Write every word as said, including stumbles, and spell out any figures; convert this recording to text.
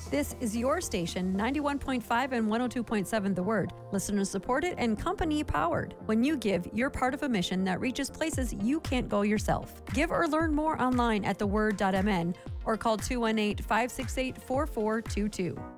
This is your station, ninety-one point five and one oh two point seven The Word. Listener supported and company powered. When you give, you're part of a mission that reaches places you can't go yourself. Give or learn more online at the word dot m n or call two one eight, five six eight, four four two two.